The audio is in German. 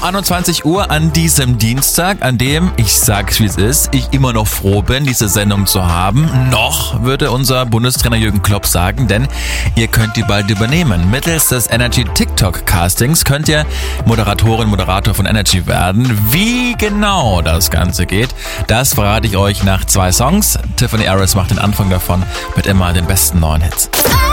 21 Uhr an diesem Dienstag, an dem, ich sag's wie es ist, ich immer noch froh bin, diese Sendung zu haben. Noch, würde unser Bundestrainer Jürgen Klopp sagen, denn ihr könnt die bald übernehmen. Mittels des Energy TikTok Castings könnt ihr Moderator von Energy werden. Wie genau das Ganze geht, das verrate ich euch nach 2 Songs. Tiffany Harris macht den Anfang davon mit immer den besten neuen Hits.